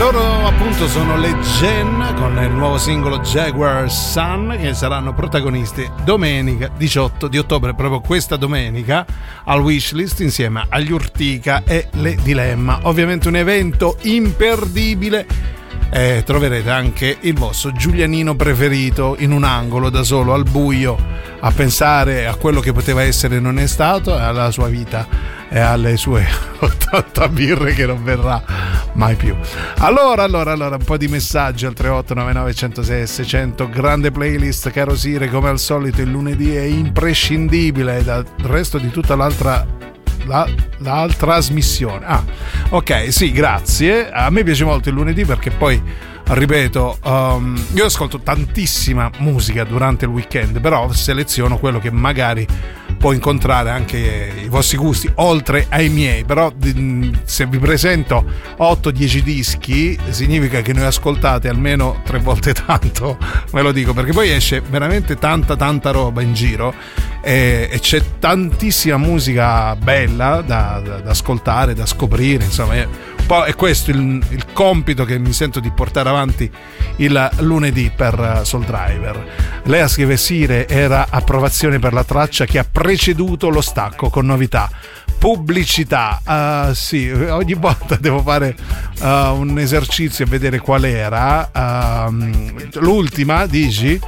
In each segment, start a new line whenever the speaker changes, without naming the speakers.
Loro appunto sono le Gen con il nuovo singolo Jaguar Sun, che saranno protagonisti domenica 18 di ottobre, proprio questa domenica, al Wishlist insieme agli Urtica e le Dilemma. Ovviamente un evento imperdibile. Troverete anche il vostro Giulianino preferito in un angolo da solo al buio a pensare a quello che poteva essere e non è stato, e alla sua vita e alle sue 80 birre che non verrà mai più. Allora un po' di messaggi al 3899 106 600. Grande playlist, caro Sire, come al solito il lunedì è imprescindibile dal resto di tutta l'altra trasmissione. Ok, sì, grazie. A me piace molto il lunedì perché poi, ripeto, io ascolto tantissima musica durante il weekend, però seleziono quello che magari può incontrare anche i vostri gusti oltre ai miei. Però se vi presento 8-10 dischi significa che ne ascoltate almeno 3 volte tanto, ve lo dico, perché poi esce veramente tanta roba in giro e c'è tantissima musica bella da ascoltare, da scoprire, insomma è questo il compito che mi sento di portare avanti il lunedì per Soul Driver. Lea scrive: Sire, era approvazione per la traccia che ha preceduto lo stacco con novità, pubblicità. Sì, ogni volta devo fare un esercizio e vedere qual era. L'ultima, dici?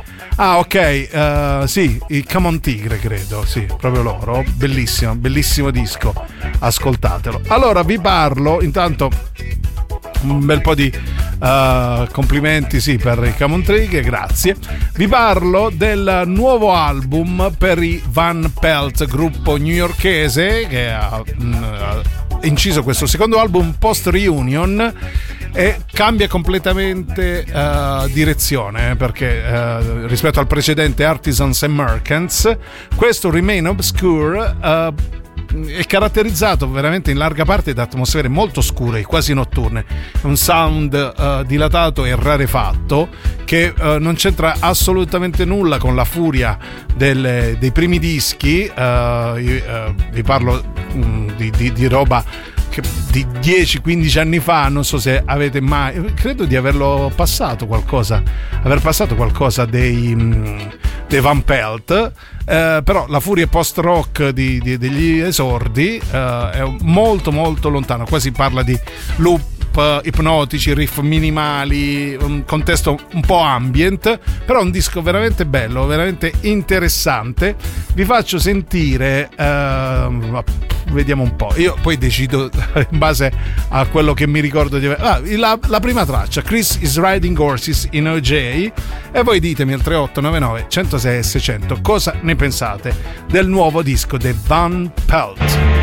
Ok, sì, i Come On Tigre, credo, sì, proprio loro. Bellissimo disco, ascoltatelo. Allora vi parlo, intanto un bel po' di complimenti, sì, per i Come On Tigre, grazie. Vi parlo del nuovo album per i Van Pelt, gruppo newyorkese che ha inciso questo secondo album post reunion e cambia completamente direzione, perché rispetto al precedente Artisans and Merchants, questo Remain Obscure è caratterizzato veramente in larga parte da atmosfere molto scure, quasi notturne, un sound dilatato e rarefatto che non c'entra assolutamente nulla con la furia dei primi dischi. Vi parlo di roba di 10-15 anni fa, non so se avete mai, credo di aver passato qualcosa dei Van Pelt, però la furia post rock degli esordi è molto lontano, quasi parla di loop ipnotici, riff minimali, un contesto un po' ambient, però un disco veramente bello, veramente interessante. Vi faccio sentire, vediamo un po', io poi decido in base a quello che mi ricordo di avere. La prima traccia, Chris is Riding Horses in OJ, e voi ditemi al 3899 106 600 cosa ne pensate del nuovo disco dei Van Pelt.